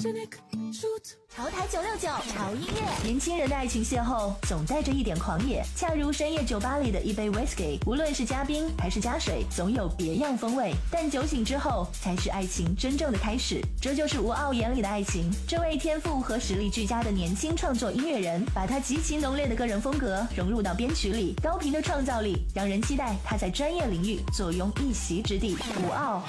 潮台969潮音乐，年轻人的爱情邂逅总带着一点狂野，恰如深夜酒吧里的一杯 whisky， 无论是加冰还是加水，总有别样风味。但酒醒之后，才是爱情真正的开始。这就是吴傲眼里的爱情。这位天赋和实力俱佳的年轻创作音乐人，把他极其浓烈的个人风格融入到编曲里，高频的创造力让人期待他在专业领域坐拥一席之地。吴傲。